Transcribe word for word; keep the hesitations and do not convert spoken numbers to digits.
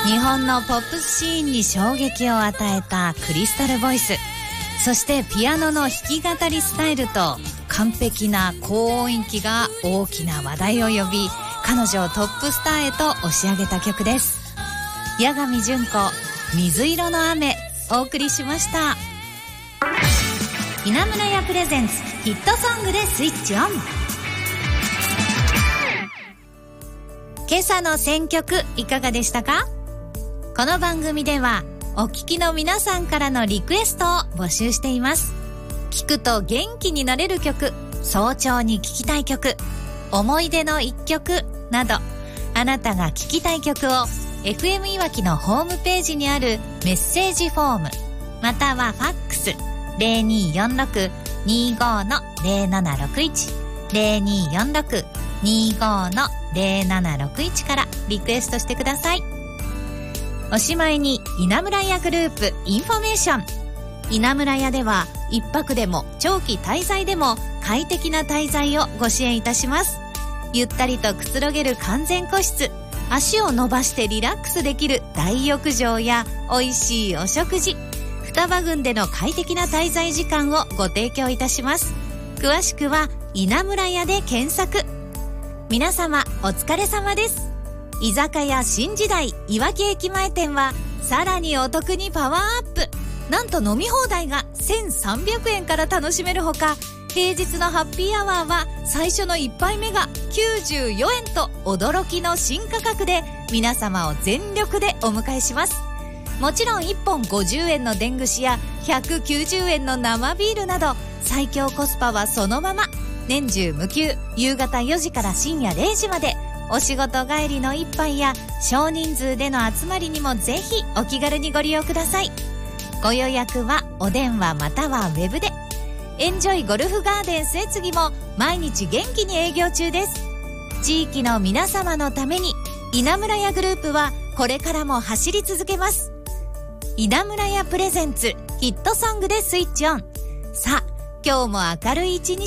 日本のポップスシーンに衝撃を与えたクリスタルボイス、そしてピアノの弾き語りスタイルと完璧な高音域が大きな話題を呼び、彼女をトップスターへと押し上げた曲です。八神純子、水色の雨、お送りしました。稲村屋プレゼンツヒットソングでスイッチオン。今朝の選曲いかがでしたか？この番組ではお聞きの皆さんからのリクエストを募集しています。聞くと元気になれる曲、早朝に聴きたい曲、思い出の一曲など、あなたが聴きたい曲を エフエム いわきのホームページにあるメッセージフォーム、またはファックス ゼロにーよんろく にーごー ゼロななろくいち ゼロにーよんろく にーごー ゼロななろくいちからリクエストしてください。おしまいに稲村屋グループインフォメーション。稲村屋では一泊でも長期滞在でも快適な滞在をご支援いたします。ゆったりとくつろげる完全個室、足を伸ばしてリラックスできる大浴場や美味しいお食事、双葉郡での快適な滞在時間をご提供いたします。詳しくは稲村屋で検索。皆様お疲れ様です。居酒屋新時代いわき駅前店はさらにお得にパワーアップ。なんと飲み放題がせんさんびゃくえんから楽しめるほか、平日のハッピーアワーは最初のいっぱいめがきゅうじゅうよえんと驚きの新価格で皆様を全力でお迎えします。もちろんいっぽんごじゅうえんの伝串やひゃくきゅうじゅうえんの生ビールなど最強コスパはそのまま。年中無休、夕方よじから深夜れいじまで。お仕事帰りの一杯や少人数での集まりにもぜひお気軽にご利用ください。ご予約はお電話またはウェブで。エンジョイゴルフガーデン末次も毎日元気に営業中です。地域の皆様のために稲村屋グループはこれからも走り続けます。稲村屋プレゼンツヒットソングでスイッチオン。さあ今日も明るい一日